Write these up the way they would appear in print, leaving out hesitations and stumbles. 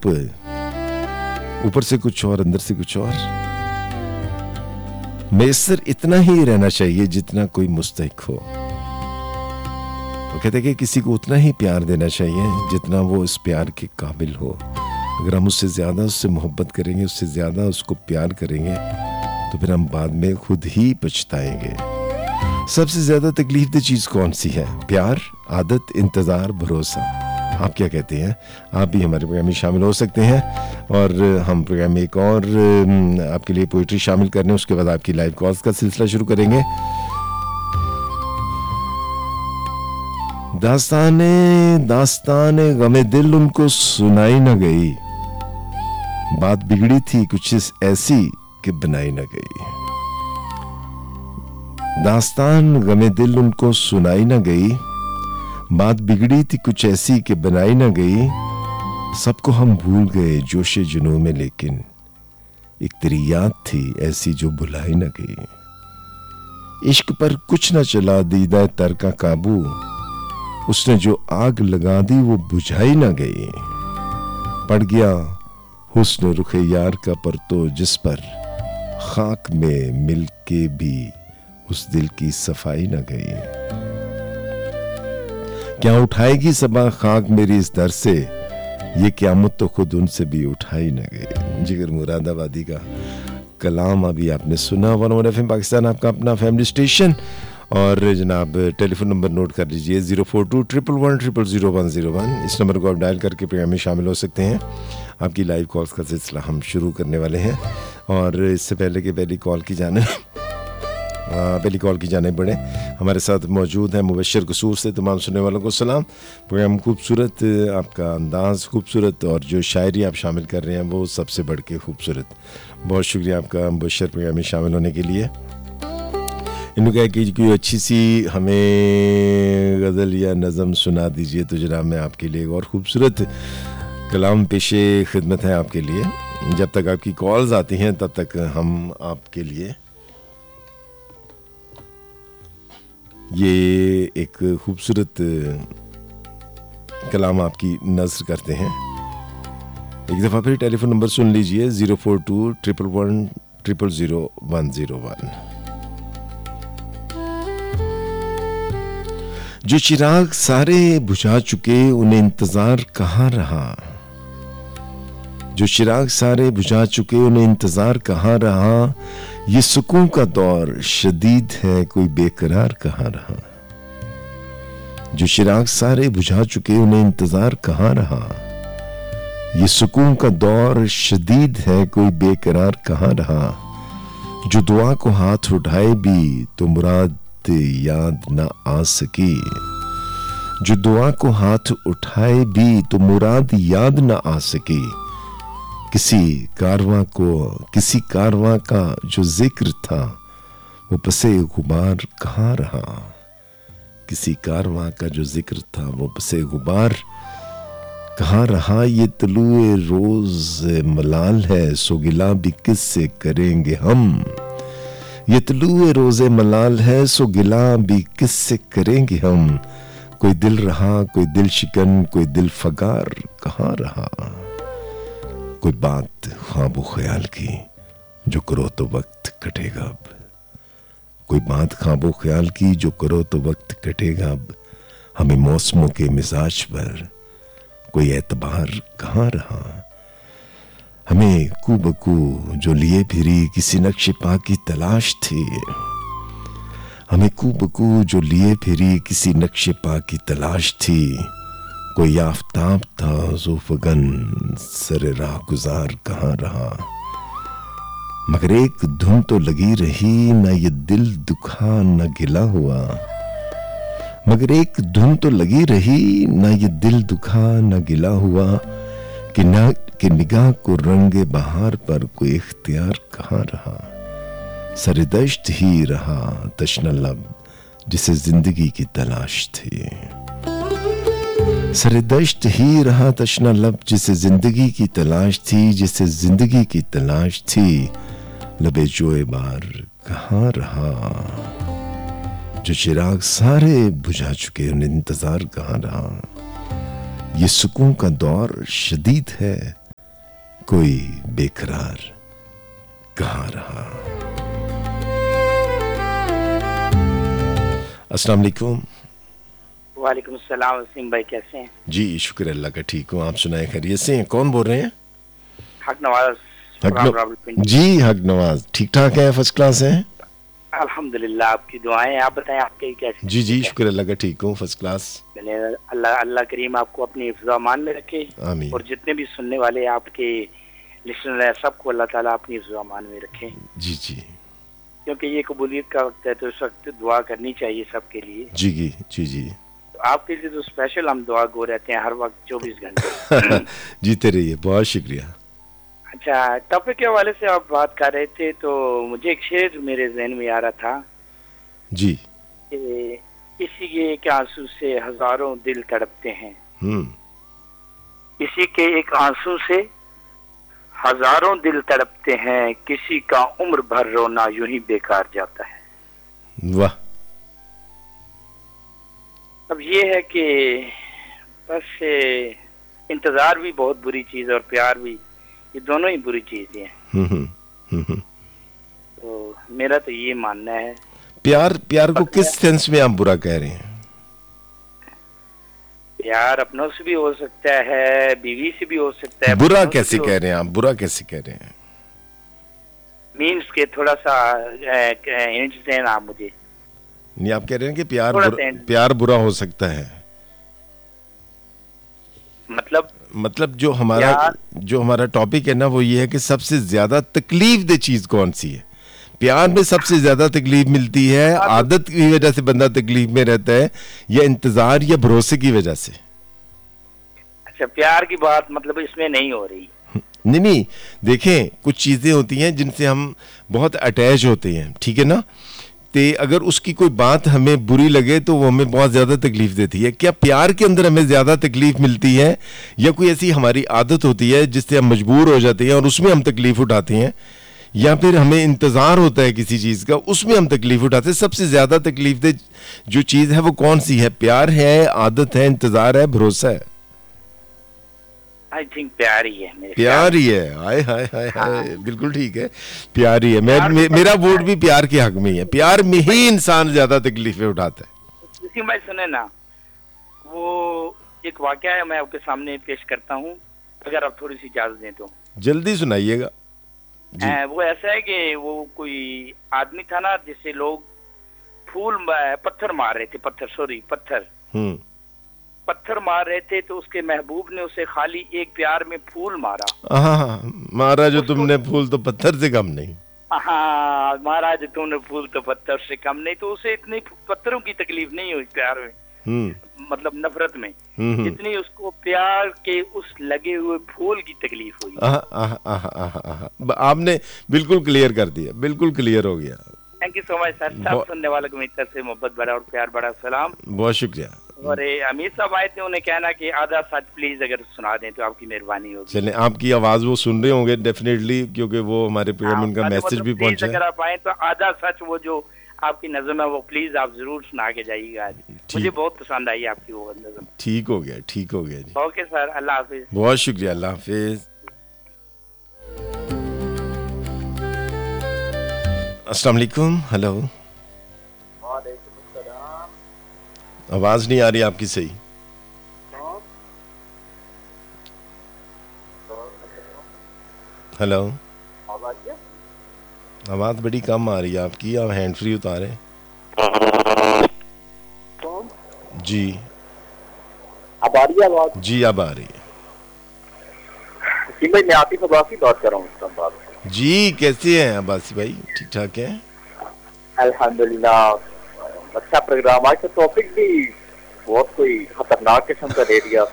आप ऊपर से कुछ और अंदर से कुछ और। मैसर इतना ही रहना चाहिए जितना कोई मुस्तहिक हो। वो कहते हैं कि किसी को उतना ही प्यार देना चाहिए जितना वो इस प्यार के काबिल हो। अगर हम उससे ज़्यादा उससे मोहब्बत करेंगे, उससे ज़्यादा उसको प्यार करेंगे, तो फिर हम बाद में खुद ही पछताएंगे। सबसे ज़्यादा तकलीफ चीज़ कौन सी है? प्यार, आदत, इंतज़ार, भरोसा। आप क्या कहते हैं? आप भी हमारे प्रोग्राम में शामिल हो सकते हैं और हम प्रोग्राम में एक और आपके लिए पोइट्री शामिल करने, उसके बाद आपकी लाइव कॉल्स का सिलसिला शुरू करेंगे। दास्ताने गमे दिल उनको सुनाई न गई, बात बिगड़ी थी कुछ ऐसी कि बनाई न गई। दास्तान गमे दिल उनको सुनाई न गई, बात बिगड़ी थी कुछ ऐसी कि बनाई न गई। सबको हम भूल गए जोशे जुनून में, लेकिन एक तेरी याद थी ऐसी जो भुलाई न गई। इश्क पर कुछ न चला दीदा तर का काबू, उसने जो आग लगा दी वो बुझाई न गई। पड़ गया हुस्न रुखे यार का परतो, जिस पर खाक में मिल के भी उस दिल की सफाई न गई। क्या उठाएगी सबा खाक मेरी इस दर से, ये क़यामत तो खुद उनसे भी उठाई न गई। जिगर मुरादाबादी का कलाम अभी आपने सुना। 101 FM पाकिस्तान आपका अपना फैमिली स्टेशन। और जनाब टेलीफोन नंबर नोट कर लीजिए 042111000101। इस नंबर को आप डायल करके प्रोग्राम में शामिल हो सकते हैं। आपकी लाइव कॉल्स का सिलसिला हम शुरू करने वाले हैं। और इससे पहले कि पहली कॉल की जाने बढ़े, हमारे साथ मौजूद हैं मुबशर कसूर से। तमाम सुनने वालों को सलाम। प्रोग्राम खूबसूरत, आपका अंदाज़ खूबसूरत और जो शायरी आप शामिल कर रहे हैं वो सबसे बढ़ के खूबसूरत। बहुत शुक्रिया आपका मुबशर प्रोग्राम में शामिल होने के लिए। इन्होंने कहा कि कोई अच्छी सी हमें गज़ल या नज़म सुना दीजिए, तो जनाब मैं आपके लिए और ख़ूबसूरत कलाम पेशे खिदमत है आपके लिए। जब तक आपकी कॉल्स आती हैं तब तक हम आपके लिए ये एक खूबसूरत कलाम आपकी नज़्र करते हैं। एक दफ़ा फिर टेलीफोन नंबर सुन लीजिए 042111000101। जो चिराग सारे बुझा चुके उन्हें इंतजार कहाँ रहा। जो चिराग सारे बुझा चुके उन्हें इंतजार कहाँ रहा। ये सुकून का दौर शदीद है कोई बेकरार कहाँ रहा। जो चिराग सारे बुझा चुके उन्हें इंतजार कहाँ रहा। ये सुकून का दौर शदीद है कोई बेकरार कहाँ रहा। जो दुआ को हाथ उठाए भी तो मुराद याद न आ सकी। जो दुआ को हाथ उठाए भी तो मुराद याद न आ सकी। किसी कारवां का जो जिक्र था वो पसे गुबार कहाँ रहा। किसी कारवां का जो जिक्र था वो पसे गुबार कहाँ रहा। ये तलुए रोज मलाल है सो गिला भी किससे करेंगे हम। ये तलुए रोज़े मलाल है सो गिला भी किससे करेंगे हम। कोई दिल रहा कोई दिल शिकन कोई दिल फगार कहाँ रहा। कोई बात ख्वाबो ख्याल की जो करो तो वक्त कटेगा अब। कोई बात ख्वाबो ख्याल की जो करो तो वक्त कटेगा अब। हमें मौसमों के मिजाज पर कोई एतबार कहाँ रहा। हमें कूबकू जो लिए फिरी किसी नक्शे पा की तलाश थी। हमें कूबकू जो लिए फिरी किसी नक्शे पा की तलाश थी। कोई आफताब था ज़ुफ़गन सरे राह गुजार कहाँ रहा। मगर एक धुन तो लगी रही न ये दिल दुखा न गिला हुआ। मगर एक धुन तो लगी रही न ये दिल दुखा न गिला हुआ। कि निगाह को रंगे बहार पर कोई इख्तियार कहाँ रहा। सरदश्त ही रहा तशना लब जिसे जिंदगी की तलाश थी। सरदश्त ही रहा तशना लब जिसे जिंदगी की तलाश थी। जिसे जिंदगी की तलाश थी लबे जोए बार कहाँ रहा। जो चिराग सारे बुझा चुके उन्हें इंतजार कहाँ रहा। ये सुकून का दौर शदीद है कोई बेकरार कहाँ रहा। अस्सलाम वालेकुम। वालेकुम सलाम। वसीम भाई कैसे हैं? जी शुक्र अल्लाह का, ठीक हूँ। आप सुनाए खैरियत से हैं? कौन बोल रहे हैं? हक नवाज रावलपिंडी। जी हक नवाज, ठीक ठाक है, फर्स्ट क्लास है। अल्हम्दुलिल्लाह, आपकी दुआएं। आप बताएं आपके कैसे? जी जी शुक्र अल्लाह का, ठीक हूँ, फर्स्ट क्लास। अल्लाह करीम आपको अपनी हिफ्ज़-ओ-अमान में रखे आमीन। और जितने भी सुनने वाले आपके लिसनर हैं सबको अल्लाह ताला अपनी हिफ्ज़-ओ-अमान में रखे। जी जी, क्योंकि ये कबूलियत का वक्त है तो इस वक्त दुआ करनी चाहिए सबके लिए। जी जी जी तो आपके लिए तो स्पेशल हम दुआ गो रहते हैं हर वक्त 24 घंटे। जीते रहिए, बहुत शुक्रिया। अच्छा, टॉपिक के हवाले से आप बात कर रहे थे तो मुझे एक शेर मेरे जहन में आ रहा था जी। कि किसी के एक आंसू से हजारों दिल तड़पते हैं, किसी के एक आंसू से हजारों दिल तड़पते हैं, किसी का उम्र भर रोना यूं ही बेकार जाता है। वाह। अब ये है कि बस इंतजार भी बहुत बुरी चीज और प्यार भी, ये दोनों ही बुरी चीजें हैं। तो मेरा तो ये मानना है। प्यार को किस सेंस में आप बुरा कह रहे हैं? प्यार अपनों से भी हो सकता है, बीवी से भी हो सकता है। बुरा कैसे कह रहे हैं आप? बुरा कैसे कह रहे हैं? मीन्स के थोड़ा सा हिंट दें आप मुझे। नहीं, आप कह रहे हैं कि प्यार बुरा हो सकता है। मतलब जो हमारा टॉपिक है ना, वो ये है कि सबसे ज्यादा तकलीफ दे चीज कौन सी है? प्यार में सबसे ज्यादा तकलीफ मिलती है, आदत की वजह से बंदा तकलीफ में रहता है, या इंतजार या भरोसे की वजह से? अच्छा, प्यार की बात मतलब इसमें नहीं हो रही। नहीं, देखें, कुछ चीजें होती हैं जिनसे हम बहुत अटैच होते हैं, ठीक है ना? ते अगर उसकी कोई बात हमें बुरी लगे तो वो हमें बहुत ज्यादा तकलीफ देती है। क्या प्यार के अंदर हमें ज्यादा तकलीफ मिलती है, या कोई ऐसी हमारी आदत होती है जिससे हम मजबूर हो जाते हैं और उसमें हम तकलीफ उठाते हैं, या फिर हमें इंतजार होता है किसी चीज का, उसमें हम तकलीफ उठाते हैं? सबसे ज्यादा तकलीफ दे जो चीज है वो कौन सी है? प्यार है, आदत है, इंतजार है, भरोसा है? आई थिंक प्यार ही है। प्यार ही है। हाय हाय हाय हाय, बिल्कुल ठीक है, प्यार ही है। मेरा वोट भी प्यार के हक में ही है। प्यार में ही इंसान ज्यादा तकलीफें उठाता है। इसी भाई सुने ना, वो एक वाकया है, मैं आपके सामने पेश करता हूँ, अगर आप थोड़ी सी इजाजत दें तो। जल्दी सुनाइएगा। वो ऐसा है कि वो कोई आदमी था ना, जिससे लोग पत्थर मार रहे थे, पत्थर मार रहे थे, तो उसके महबूब ने उसे खाली एक प्यार में फूल मारा। हाँ, मारा जो तुमने फूल तो पत्थर से कम नहीं। हाँ, महाराज तुमने फूल तो पत्थर से कम नहीं। तो उसे इतनी पत्थरों की तकलीफ नहीं हुई प्यार में, मतलब नफरत में, जितनी उसको प्यार के उस लगे हुए फूल की तकलीफ हुई। आपने बिल्कुल क्लियर कर दिया, बिल्कुल क्लियर हो गया। Thank you so much sir. सब सुनने वालों को मेरी तरफ से मोहब्बत भरा और प्यार भरा सलाम। बहुत शुक्रिया। और अमीर साहब आए थे, उन्हें कहना कि आधा सच प्लीज अगर सुना दें तो आपकी मेहरबानी होगी। चलें, आपकी आवाज वो सुन रहे होंगे डेफिनेटली, क्योंकि वो हमारे प्रोग्राम में उनका मैसेज भी पहुंचा है। अगर आप आए तो आधा सच वो जो आपकी नज़म है वो प्लीज आप जरूर सुना के जाइएगा। मुझे बहुत पसंद आई आपकी वो नज़म। ठीक हो गया जी। ओके सर, अल्लाह हाफिज। बहुत शुक्रिया, अल्लाह हाफिज। अस्सलाम वालेकुम। हेलो, आवाज नहीं आ रही आपकी सही। हेलो, आवाज बड़ी कम आ रही है आपकी, आप हैंड फ्री उतारें। जी, अब आ रही है आवाज? जी अब आ रही है। भाई, मैं आतिफ अब्बासी बात कर रहा हूँ इस्लामाबाद से। जी, कैसे हैं अब्बासी भाई? ठीक ठाक हैं अल्हम्दुलिल्लाह, अच्छा प्रोग्राम। आज का टॉपिक भी बहुत कोई खतरनाक किस्म का दे दिया।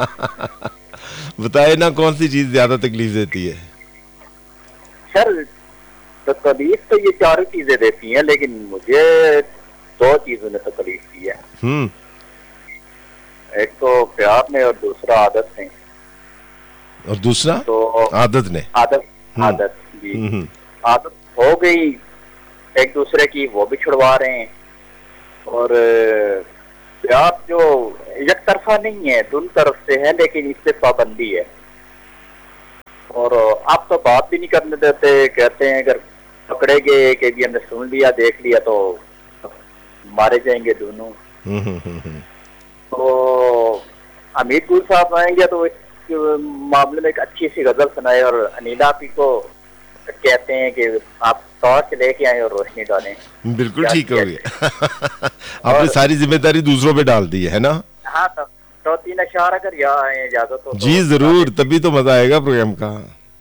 बताए ना, कौन सी चीज ज्यादा तकलीफ देती है? सर, तकलीफ तो ये चारों चीजें देती हैं, लेकिन मुझे दो चीजों ने तकलीफ दी है। एक तो प्यार ने और दूसरा आदत ने। और दूसरा तो आदत ने। आदत जी, आदत हो गई एक दूसरे की, वो भी छुड़वा रहे हैं। और प्यार जो एक तरफा नहीं है, दोनों तरफ से है, लेकिन इस पे पाबंदी है। और आप तो बात भी नहीं करने देते, कहते हैं अगर पकड़े गए कि भी हमने सुन लिया देख लिया तो मारे जाएंगे दोनों। तो हमीद गुल साहब आएंगे तो इस मामले में एक अच्छी सी गजल सुनाए, और अनिला आपी को कहते हैं कि आप टॉर्च लेके आए और रोशनी डालें। बिल्कुल ठीक हो गया। आपने सारी जिम्मेदारी दूसरों पे डाल दी है ना? हाँ, तो 3 अशार अगर यहाँ आए इजाजत हो जी जरूर, तभी तो मजा आएगा प्रोग्राम का।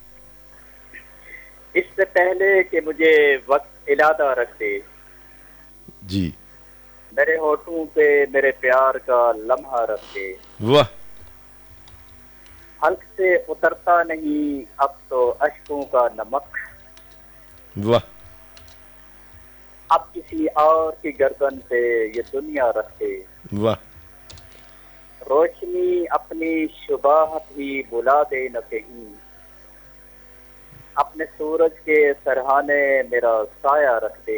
इससे पहले कि मुझे वक्त इलादा रख दे जी, मेरे होठों पे मेरे प्यार का लम्हा रख दे। वाह। हल्क से उतरता नहीं अब तो अश्कों का नमक, वाह। अब किसी और की गर्दन पे ये दुनिया रख दे। वाह। रोशनी अपनी शुबाहत ही बुला दे न कहीं, अपने सूरज के सरहाने मेरा साया रख दे।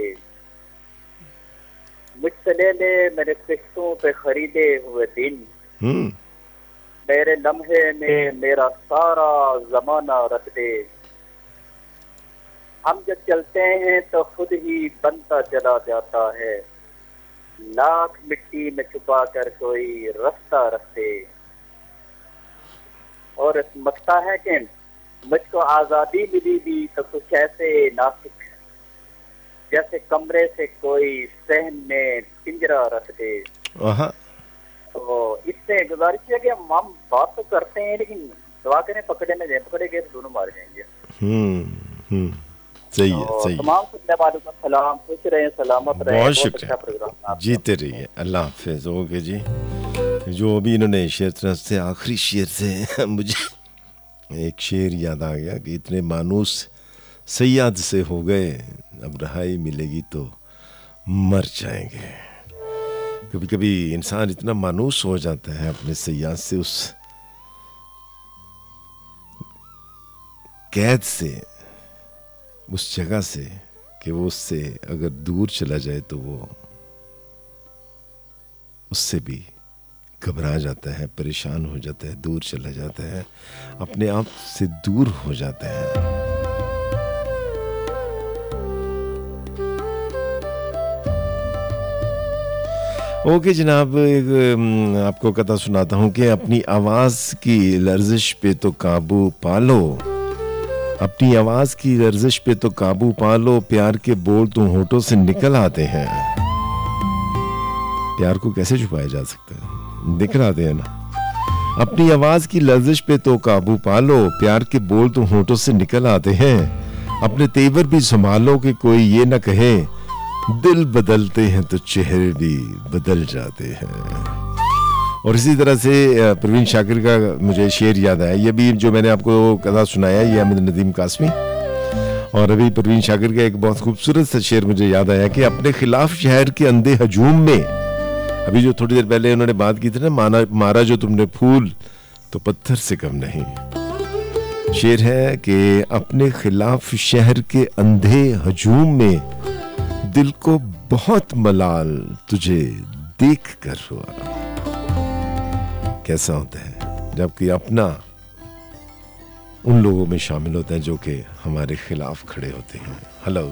मुझसे ले ले मेरे किस्तों पे खरीदे हुए दिन, मेरे लम्हे में मेरा सारा जमाना रख दे। हम जब चलते हैं तो खुद ही बनता चला जाता है, लाख मिट्टी में छुपा कर कोई रास्ता रख दे। और समझता है कि मुझको आजादी मिली भी तो कुछ ऐसे नासिक, जैसे कमरे से कोई सहन में पिंजरा रख दे। तो इससे गुजारिश है कि हम बात तो करते हैं लेकिन दुआ करें पकड़े न जाए, पकड़े गए तो दोनों मारे जाएंगे। सही है, सही। तमाम सुनने वालों का सलाम, खुश रहे, सलामत रहे। बहुत शुक्रिया, अच्छा जीते रहिए, अल्लाह हाफिज। ओके जी, जो अभी इन्होंने शेर तरफ से आखिरी शेर से मुझे एक शेर याद आ गया कि इतने मानूस सयाद से हो गए, अब रहाई मिलेगी तो मर जाएंगे। कभी कभी इंसान इतना मानूस हो जाता है अपने सयाद से, उस कैद से, उस जगह से, कि वो उससे अगर दूर चला जाए तो वो उससे भी घबरा जाता है, परेशान हो जाता है, दूर चला जाता है, अपने आप से दूर हो जाता है। ओके जनाब, एक आपको कथा सुनाता हूँ कि अपनी आवाज़ की लर्जिश पे तो काबू पालो, अपनी आवाज़ की लर्जिश पे तो काबू पालो, प्यार के बोल तो होठों से निकल आते हैं। प्यार को कैसे छुपाया जा सकता है, निकल आते हैं ना। अपनी आवाज़ की लर्जिश पे तो काबू पालो, प्यार के बोल तो होठों से निकल आते हैं। अपने तेवर भी संभालो कि कोई ये ना कहे, दिल बदलते हैं तो चेहरे भी बदल जाते हैं। और इसी तरह से परवीन शाकिर का मुझे शेर याद आया, ये भी जो मैंने आपको कथा सुनाया ये अहमद नदीम कासमी, और अभी परवीन शाकिर का एक बहुत खूबसूरत सा शेर मुझे याद आया कि अपने खिलाफ शहर के अंधे हजूम में, अभी जो थोड़ी देर पहले उन्होंने बात की थी ना, मारा जो तुमने फूल तो पत्थर से कम नहीं। शेर है कि अपने खिलाफ शहर के अंधे हजूम में, दिल को बहुत मलाल तुझे देख कर हुआ। कैसा होता है जबकि अपना उन लोगों में शामिल होता है जो कि हमारे खिलाफ खड़े होते हैं। हेलो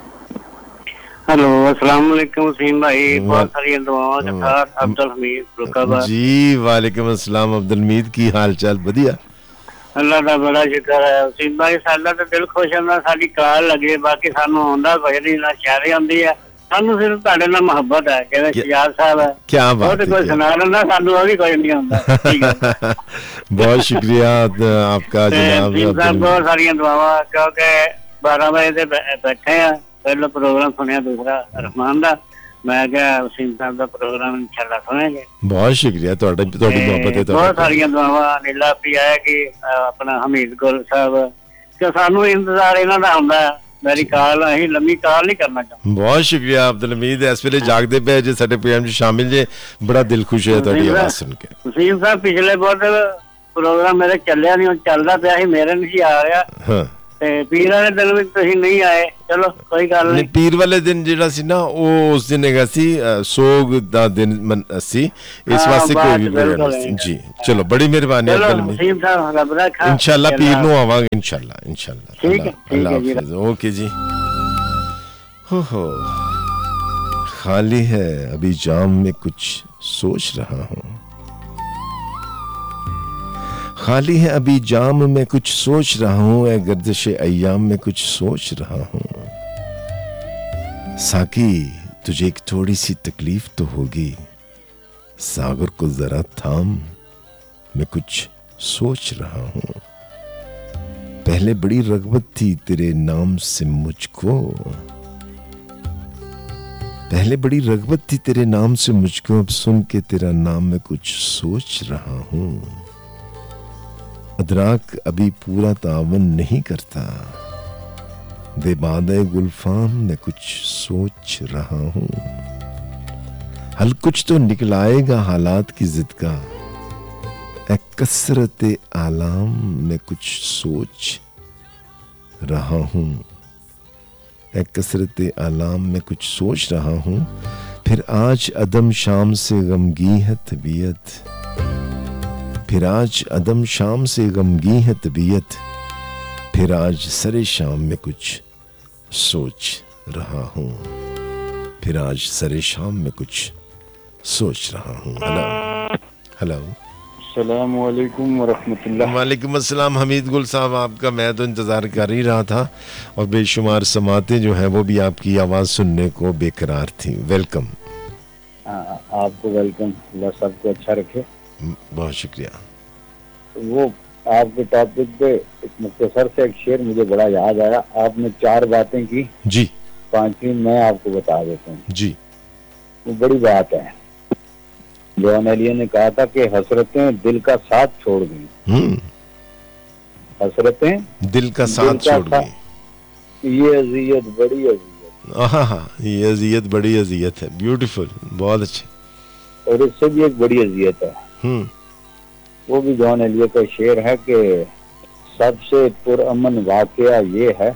अस्सलाम वालेकुम वसीम भाई, बहुत सारी दुआओं के साथ अब्दुल हमीद फुल्काबाद जी। वालेकुम अस्सलाम अब्दुल हमीद, की हाल चाल? बढ़िया, अल्लाह दा बड़ा शुक्र है वसीम भाई। साਡਾ ਤਾਂ ਦਿਲ ਖੁਸ਼ ਹੁੰਦਾ ਸਾਡੀ ਕਾਲ ਲੱਗੇ, ਬਾਕੀ ਸਾਨੂੰ ਆਉਂਦਾ ਕੁਝ ਨਹੀਂ, ਨਾ ਸ਼ਾਇਰੀ ਆਉਂਦੀ ਹੈ, ਸਾਨੂੰ ਸਿਰਫ ਤੁਹਾਡੇ ਨਾਲ ਮੁਹੱਬਤ ਹੈ। ਕਹਿੰਦੇ ਸ਼ਿਜਾਦ ਸਾਹਿਬ ਹੈ, क्या बात है, ਕੋਈ ਸੁਣਾ ਲੈਂਦਾ, ਸਾਨੂੰ ਉਹ ਵੀ ਕੋਈ ਨਹੀਂ ਆਉਂਦਾ। ਠੀਕ ਹੈ, बहुत शुक्रिया आपका जनाब। बहुत सारियां दुआवां, क्योंकि 12 वजे ਤੇ ਬੈਠੇ ਆ, ਪਹਿਲਾ ਪ੍ਰੋਗਰਾਮ ਸੁਣਿਆ, ਦੂਸਰਾ रहमान ਦਾ, मैं क्या वसीम साहब का प्रोग्राम इंशाल्लाह सुनेंगे। बहुत शुक्रिया, ਤੁਹਾਡੀ ਮੁਹੱਬਤ ਹੈ। बहुत सारियां दुआवां नीला पी आया कि अपना हमीद गुल साहब, कि सानू इंतजार ਇਹਨਾਂ ਦਾ ਹੁੰਦਾ ਹੈ। मेरी काल ਅਸੀਂ लंबी काल नहीं करना चाहते। बहुत शुक्रिया अब्दुल हमीद, इस वेले जागदे पे जे साडे प्रोग्राम च शामिल जे, बड़ा दिल खुश है ਤੁਹਾਡੀ आवाज सुन के। वसीम साहब पिछले बहुत प्रोग्राम मेरे ਚੱਲਿਆ ਨਹੀਂ, ਚੱਲਦਾ ਪਿਆ ਸੀ, ਮੇਰੇ ਨਹੀਂ ਆ ਰਿਹਾ। हां, ਤੇ ਪੀਰ ਵਾਲੇ ਦਿਨ ਵਿੱਚ ਤੁਸੀਂ ਨਹੀਂ ਆਏ, ਚਲੋ ਕੋਈ ਗੱਲ ਨਹੀਂ। ਪੀਰ ਵਾਲੇ ਦਿਨ ਜਿਹੜਾ ਸੀ ਨਾ ਉਹ ਉਸ ਦਿਨ ਹੈਗਾ ਸੀ ਸੋਗ ਦਾ ਦਿਨ ਸੀ, ਇਸ ਵਾਸਤੇ ਕੋਈ ਵੀ ਨਹੀਂ ਜੀ। ਚਲੋ ਬੜੀ ਮਿਹਰਬਾਨੀ इंशाल्लाह पीर ਨੂੰ ਆਵਾਂਗੇ इंशाल्लाह ठीक है जी, ओके जी। हो खाली है अभी जाम में कुछ सोच रहा हूँ, खाली है अभी जाम में कुछ सोच रहा हूँ, ए गर्दिशे अय्याम में कुछ सोच रहा हूँ। साकी तुझे एक थोड़ी सी तकलीफ तो होगी, सागर को जरा थाम मैं कुछ सोच रहा हूँ। पहले बड़ी रग़बत थी तेरे नाम से मुझको, पहले बड़ी रग़बत थी तेरे नाम से मुझको, अब सुन के तेरा नाम मैं कुछ सोच रहा हूँ। अदराक अभी पूरा तावन नहीं करता, बेबादे गुलफाम में कुछ सोच रहा हूँ। हल कुछ तो निकलाएगा हालात की जिद का, ए कसरत आलाम में कुछ सोच रहा हूँ, ए कसरत आलाम में कुछ सोच रहा हूँ। फिर आज अदम शाम से गमगी है तबीयत, फिर आज अदम शाम से गमगी है तबीयत, फिर आज सरे शाम में कुछ सोच रहा हूँ, फिर आज सरे शाम में कुछ सोच रहा हूँ। हेलो अस्सलाम वालेकुम वरहमतुल्लाह। वालेकुम अस्सलाम। हमीद गुल साहब आपका मैं तो इंतज़ार कर ही रहा था, और बेशुमार समातें जो हैं वो भी आपकी आवाज़ सुनने को बेकरार थी। वेलकम। आपको वेलकम, अल्लाह सबको अच्छा रखे। बहुत शुक्रिया। वो आपके टॉपिक पे एक मुख्तसर से एक शेर मुझे बड़ा याद आया। आपने 4 बातें की जी, 5वीं मैं आपको बता देता हूँ जी। वो बड़ी बात है। जॉन एलिया ने कहा था कि हसरतें दिल का साथ छोड़ गई, हसरतें दिल का साथ छोड़ गई, ये अजियत बड़ी अजियत। हाँ, ये अजियत बड़ी अजियत है। ब्यूटीफुल, बहुत अच्छे। और इससे भी एक बड़ी अजियत है, वो भी जॉन एलिया का शेर है कि सबसे पुरअमन वाकया ये है,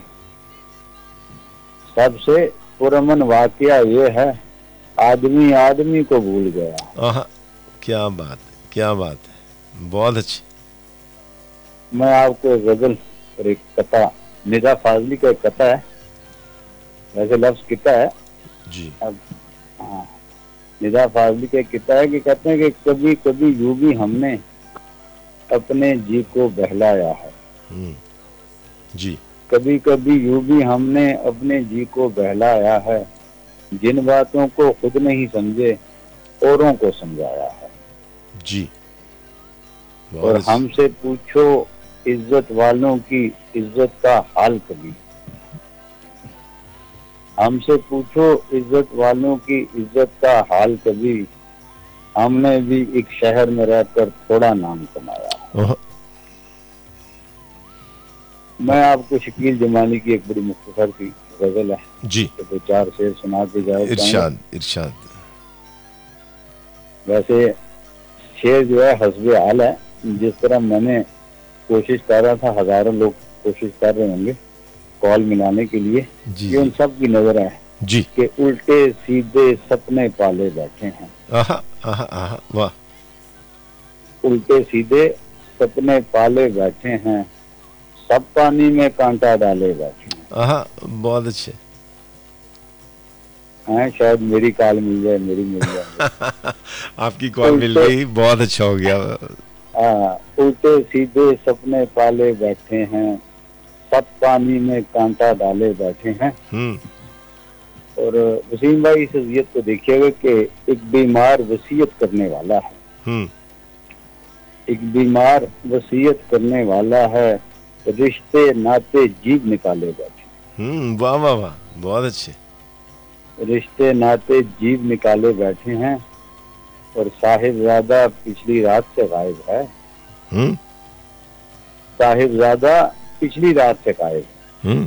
सबसे पुरअमन वाकया ये है, आदमी आदमी को भूल गया। क्या बात है, क्या बात है, बहुत अच्छी। मैं आपको एक गजल और एक कथा, निदा फाजली का एक कथा है, वैसे लफ्ज किता है जी। अब हाँ, निदा फाजली का एक किता है कि कहते हैं कि कभी कभी यूं भी हमने अपने जी को बहलाया है जी, कभी कभी यूं भी हमने अपने जी को बहलाया है, जिन बातों को खुद नहीं समझे औरों को समझाया है जी। और हमसे पूछो इज्जत वालों की इज्जत का हाल कभी, हमसे पूछो इज्जत वालों की इज्जत का हाल कभी, हमने भी एक शहर में रहकर थोड़ा नाम कमाया। मैं आपको शकील जमानी की एक बड़ी मुख्तसर की गजल है जी, तो 4 शेर सुना के जाए। इरशाद इरशाद। वैसे शेर जो है हस्बे हाल है, जिस तरह मैंने कोशिश कर रहा था, हजारों लोग कोशिश कर रहे होंगे कॉल मिलाने के लिए, ये उन सब की नजर है जी कि उल्टे सीधे सपने पाले बैठे हैं। वाह। उल्टे सीधे सपने पाले बैठे हैं, सब पानी में कांटा डाले बैठे हैं। बहुत अच्छे हैं। शायद मेरी कॉल मिल जाए, मेरी मिल जाए। आपकी कॉल मिल गई, बहुत अच्छा हो गया। उल्टे सीधे सपने पाले बैठे हैं, सब पानी में कांटा डाले बैठे हैं। और वसीम भाई इस अजियत को देखिएगा कि एक बीमार वसीयत करने वाला है, एक बीमार वसीयत करने वाला है, रिश्ते नाते जीभ निकाले बैठे। वाह वाह वाह, बहुत अच्छे। रिश्ते नाते जीभ निकाले बैठे हैं, और साहिबजादा पिछली रात से गायब है। साहिबजादा पिछली रात से गायब,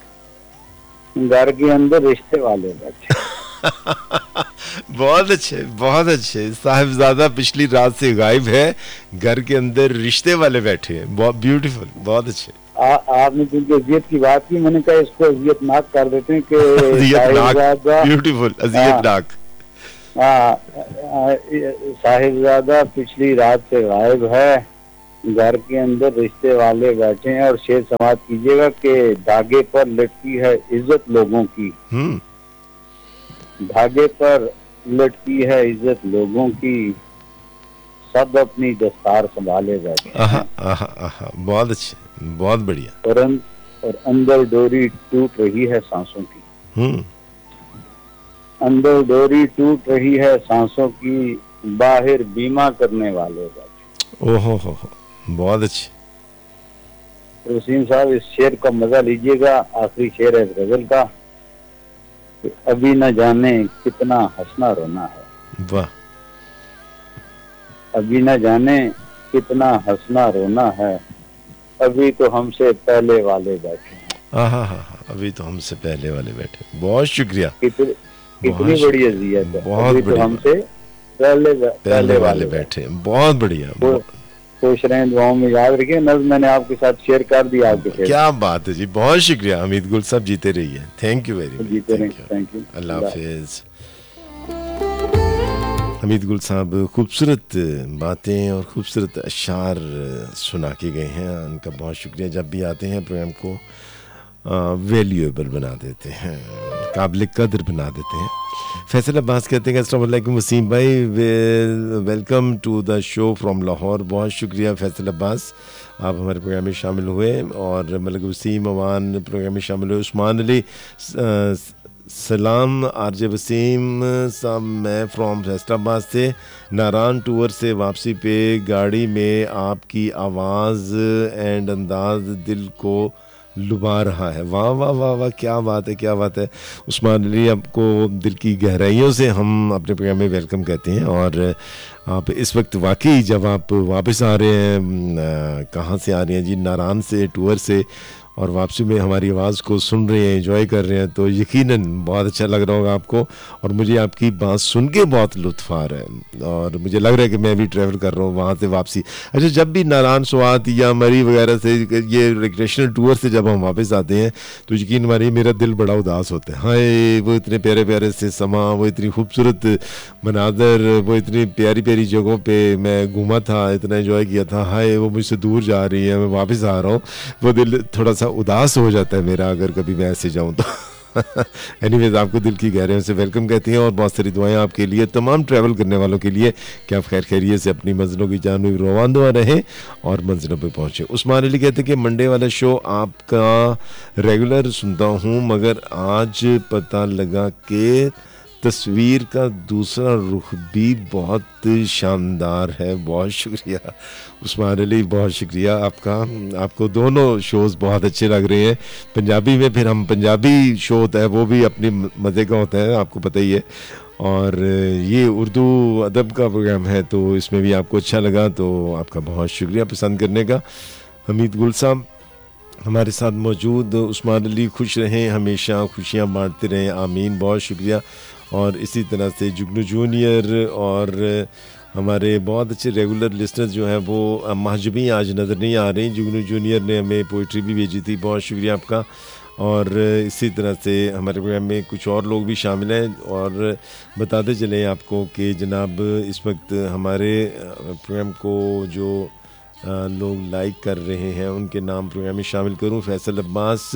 घर के अंदर रिश्ते वाले बैठे। बहुत अच्छे, बहुत अच्छे। साहिबजादा पिछली रात से गायब है, घर के अंदर रिश्ते वाले बैठे हैं। बहुत ब्यूटीफुल, बहुत अच्छे। आपने क्योंकि अजियत की बात की, मैंने कहा इसको अजियतनाक कर देते हैं कि ब्यूटीफुल अजियतनाक। साहिबजादा पिछली रात से गायब है, घर के अंदर रिश्ते वाले बैठे हैं। और शेर समाप्त कीजिएगा कि धागे पर लटकी है इज्जत लोगों की, धागे पर लटकी है इज्जत लोगों की, सब अपनी दस्तार संभाले बैठे हैं। बहुत अच्छे, बहुत बढ़िया। और अंदर डोरी टूट रही है सांसों की, अंदर डोरी टूट रही है सांसों की, बाहर बीमा करने वाले बैठे। ओहो हो, बहुत अच्छे। वसीम साहब इस शेर का मजा लीजिएगा, आखिरी शेर है गजल का। अभी न जाने कितना हंसना रोना है, वाह। अभी न जाने कितना हंसना रोना है, अभी तो हमसे पहले वाले बैठे हैं। अभी तो हमसे पहले वाले बैठे। बहुत शुक्रिया। कितनी बड़ी अजियत है। बहुत अभी तो हमसे पहले वाले बैठे। बहुत बढ़िया। खुश रहें, दुआओं में याद रखिए। नज़्म मैंने आपके साथ शेयर कर दिया आपके साथ। क्या बात है जी, बहुत शुक्रिया। हमीद गुल साहब जीते रहिए। Thank you very much. जीते रहिए, थैंक यू। अल्लाह हाफिज। हमीद गुल साहब खूबसूरत बातें और खूबसूरत अशार सुना के गए हैं, उनका बहुत शुक्रिया। जब भी आते हैं प्रोग्राम को वैल्यूएबल बना देते हैं, काबिल कदर बना देते हैं। फैसल अब्बास कहते हैं अस्सलाम वालेकुम वसीम भाई, welcome to the show from Lahore. बहुत शुक्रिया फैसल अब्बास, आप हमारे प्रोग्राम में शामिल हुए। और मलिक वसीम अवान प्रोग्राम में शामिल हुए। उस्मान अली सलाम आरजे वसीम साहब, मैं फ्रॉम फैसलाबाद से नारायण टूर से वापसी पे गाड़ी में आपकी आवाज़ एंड अंदाज दिल को लुभा रहा है। वाह वाह वाह वाह, क्या बात है, क्या बात है। उस्मान अली, आपको दिल की गहराइयों से हम अपने प्रोग्राम में वेलकम कहते हैं। और आप इस वक्त वाकई जब आप वापस आ रहे हैं, कहाँ से आ रहे हैं जी? नारायण से, टूर से, और वापसी में हमारी आवाज़ को सुन रहे हैं, एंजॉय कर रहे हैं, तो यकीनन बहुत अच्छा लग रहा होगा आपको। और मुझे आपकी बात सुन के बहुत लुत्फ़ आ रहा है, और मुझे लग रहा है कि मैं भी ट्रैवल कर रहा हूँ वहाँ से वापसी। अच्छा, जब भी नारायण स्वात या मरी वगैरह से, ये रिक्रेशनल टूर से जब हम वापस आते हैं, तो यकीन मानिए मेरा दिल बड़ा उदास होता है। हाय, वो इतने प्यारे प्यारे से समा, वो इतनी खूबसूरत मनाजर, वो इतनी प्यारी प्यारी जगहों पर मैं घूमा था, इतना एंजॉय किया था। हाय, वो मुझसे दूर जा रही है, मैं वापस आ रहा हूँ, वो दिल थोड़ा सा उदास हो जाता है मेरा, अगर कभी मैं ऐसे जाऊं तो। एनीवेज, आपको दिल की गहराइयों से वेलकम कहती हैं, और बहुत सारी दुआएं आपके लिए, तमाम ट्रैवल करने वालों के लिए, कि आप खैर खैरियत से अपनी मंजिलों की जानब रवाना रहें और मंजिलों पे पहुंचे। उस्मान अली कहते हैं कि मंडे वाला शो आपका रेगुलर सुनता हूं, मगर आज पता लगा कि तस्वीर का दूसरा रुख भी बहुत शानदार है। बहुत शुक्रिया उस्मान अली, बहुत शुक्रिया आपका। आपको दोनों शोज़ बहुत अच्छे लग रहे हैं। पंजाबी में फिर हम पंजाबी शो होता है, वो भी अपनी मज़े का होता है, आपको पता ही है। और ये उर्दू अदब का प्रोग्राम है, तो इसमें भी आपको अच्छा लगा, तो आपका बहुत शुक्रिया पसंद करने का। हमीद गुल साहब हमारे साथ मौजूद। उस्मान अली, खुश रहें, हमेशा खुशियाँ बांटते रहें, आमीन। बहुत शुक्रिया। और इसी तरह से जुगनू जूनियर और हमारे बहुत अच्छे रेगुलर लिसनर्स जो हैं, वो महजबी आज नज़र नहीं आ रही। जुगनू जूनियर ने हमें पोइट्री भी भेजी थी, बहुत शुक्रिया आपका। और इसी तरह से हमारे प्रोग्राम में कुछ और लोग भी शामिल हैं। और बताते चलें आपको कि जनाब इस वक्त हमारे प्रोग्राम को जो लोग लाइक कर रहे हैं, उनके नाम प्रोग्राम में शामिल करूं। फैसल अब्बास,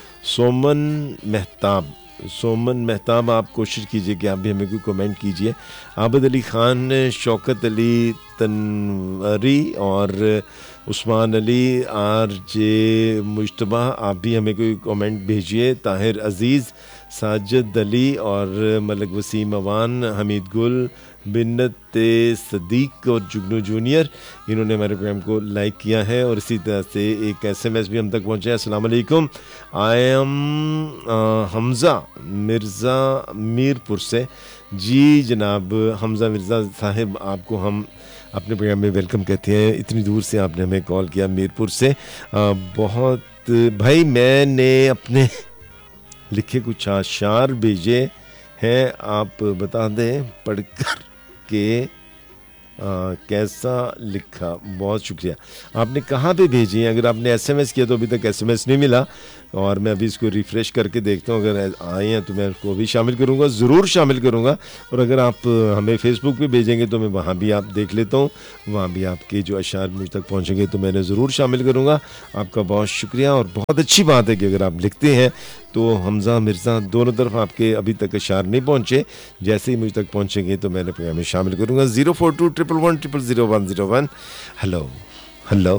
सोमन मेहताब, आप कोशिश कीजिए कि आप भी हमें कोई कमेंट कीजिए। आबद अली ख़ान, शौकत अली तनवरी और उस्मान अली, आरजे मुश्तबा, आप भी हमें कोई कमेंट भेजिए। ताहिर अज़ीज़, साजिद अली और मलिक वसीम अवान, हमीद गुल, बिन्नत सदीक और जुगनू जूनियर, इन्होंने हमारे प्रोग्राम को लाइक किया है। और इसी तरह से एक SMS भी हम तक पहुँचा है। अस्सलाम वालेकुम, आई एम हमज़ा मिर्ज़ा मीरपुर से। जी जनाब हमज़ा मिर्ज़ा साहिब, आपको हम अपने प्रोग्राम में वेलकम कहते हैं। इतनी दूर से आपने हमें कॉल किया मीरपुर से। बहुत भाई, मैंने अपने लिखे कुछ अशार भेजे हैं, आप बता दें पढ़कर के कैसा लिखा, बहुत शुक्रिया। आपने कहाँ पे भेजी है? अगर आपने SMS किया तो अभी तक SMS नहीं मिला, और मैं अभी इसको रिफ़्रेश करके देखता हूँ, अगर आए हैं तो मैं उसको भी शामिल करूँगा, ज़रूर शामिल करूँगा। और अगर आप हमें फ़ेसबुक पे भेजेंगे तो मैं वहाँ भी आप देख लेता हूँ, वहाँ भी आपके जो अशार मुझ तक पहुँचेंगे तो मैंने ज़रूर शामिल करूँगा। आपका बहुत शुक्रिया। और बहुत अच्छी बात है कि अगर आप लिखते हैं तो हमज़ा मिर्ज़ा दोनों तरफ आपके अभी तक अशार नहीं पहुँचे, जैसे ही मुझ तक पहुँचेंगे तो मैंने प्रोग्राम में शामिल करूँगा। 04211110001। Hello hello.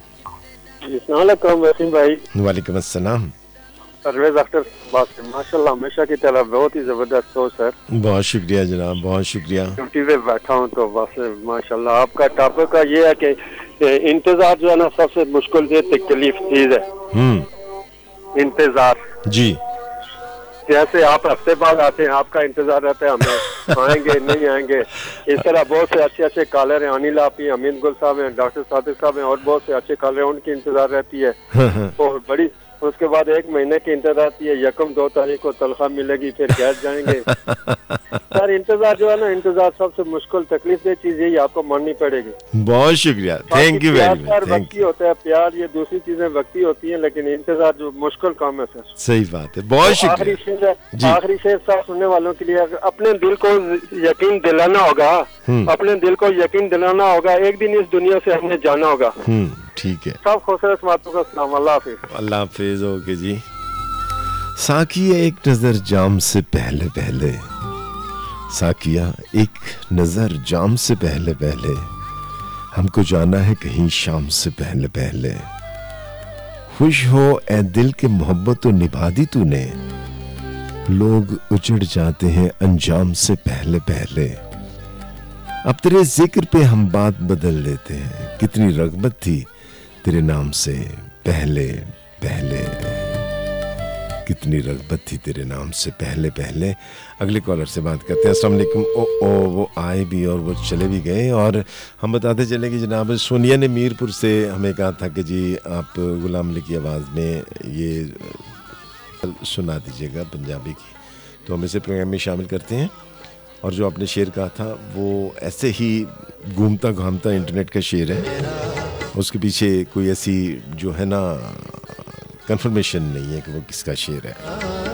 वसीम भाई। वालेकुम अस्सलाम। परवेज अख्तर माशाल्लाह हमेशा की तरह बहुत ही जबरदस्त हो सर। बहुत शुक्रिया जनाब, बहुत शुक्रिया। ड्यूटी पे बैठा हूँ तो बस माशाल्लाह आपका टॉपिक का ये है कि इंतजार जो है ना सबसे मुश्किल से तकलीफ चीज है। इंतजार जी, जैसे आप हफ्ते बाद आते हैं आपका इंतजार रहता है हमें आएंगे नहीं आएंगे। इस तरह बहुत से अच्छे अच्छे कॉलर हैं, अनिल आप ही, अमीन गुल साहब हैं, डॉक्टर सादिक साहब हैं और बहुत से अच्छे कॉलर हैं, उनकी इंतजार रहती है। और बड़ी उसके बाद 1 महीने की इंतजार रहती है, 1-2 तारीख को तनख्वाह मिलेगी, फिर गैर जाएंगे। सर इंतजार जो है ना, इंतजार सबसे मुश्किल तकलीफ दे चीज यही आपको माननी पड़ेगी। बहुत शुक्रिया, थैंक यू वेरी मच। वक्ती होता है प्यार, ये दूसरी चीजें वक्ती होती हैं, लेकिन इंतजार जो मुश्किल काम है सर। सही बात है, बहुत शुक्रिया। आखिरी शेर साहब सुनने वालों के लिए, अपने दिल को यकीन दिलाना होगा, अपने दिल को यकीन दिलाना होगा, एक दिन इस दुनिया से हमने जाना होगा। ठीक है, सब खूबसूरत बातों का सलाम। अल्लाह हाफिज। अल्लाह हाफिज। ओके जी। साकिया एक नजर जाम से पहले पहले, साकिया एक नजर जाम से पहले पहले, हमको जाना है कहीं शाम से पहले पहले। खुश हो ए दिल के मोहब्बत तो निभा दी तूने, लोग उजड़ जाते हैं अंजाम से पहले पहले। अब तेरे जिक्र पे हम बात बदल लेते हैं, कितनी रग़बत थी तेरे नाम से पहले पहले, कितनी रग़बत थी तेरे नाम से पहले पहले। अगले कॉलर से बात करते हैं। अस्सलाम वालेकुम। वो आए भी और वो चले भी गए। और हम बताते चले कि जनाब सोनिया ने मीरपुर से हमें कहा था कि जी आप गुलाम अली की आवाज़ में ये सुना दीजिएगा पंजाबी की, तो हम इसे प्रोग्राम में शामिल करते हैं। और जो आपने शेर कहा था वो ऐसे ही घूमता घामता इंटरनेट का शेर है, उसके पीछे कोई ऐसी जो है ना कंफर्मेशन नहीं है कि वो किसका शेर है।